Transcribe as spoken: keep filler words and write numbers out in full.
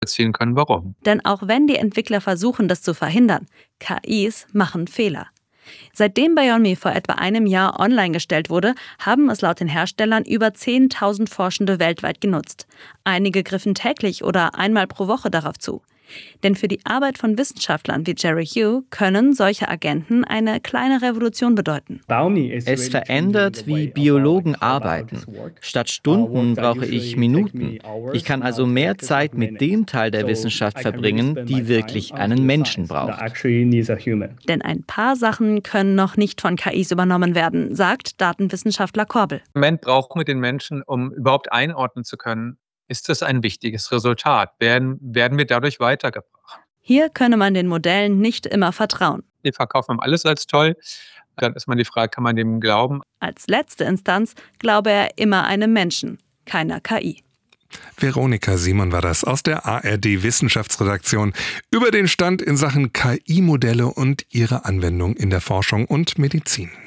erzielen können, warum. Denn auch wenn die Entwickler versuchen, das zu verhindern, K Is machen Fehler. Seitdem Beyond Me vor etwa einem Jahr online gestellt wurde, haben es laut den Herstellern über zehntausend Forschende weltweit genutzt. Einige griffen täglich oder einmal pro Woche darauf zu. Denn für die Arbeit von Wissenschaftlern wie Jerry Hu können solche Agenten eine kleine Revolution bedeuten. Es verändert, wie Biologen arbeiten. Statt Stunden brauche ich Minuten. Ich kann also mehr Zeit mit dem Teil der Wissenschaft verbringen, die wirklich einen Menschen braucht. Denn ein paar Sachen können noch nicht von K Is übernommen werden, sagt Datenwissenschaftler Korbel. Im Moment brauchen wir den Menschen, um überhaupt einordnen zu können, ist das ein wichtiges Resultat? Werden, werden wir dadurch weitergebracht? Hier könne man den Modellen nicht immer vertrauen. Die verkaufen alles als toll. Dann ist mal die Frage, kann man dem glauben? Als letzte Instanz glaube er immer einem Menschen, keiner K I. Veronika Simon war das aus der A R D-Wissenschaftsredaktion über den Stand in Sachen K I-Modelle und ihre Anwendung in der Forschung und Medizin.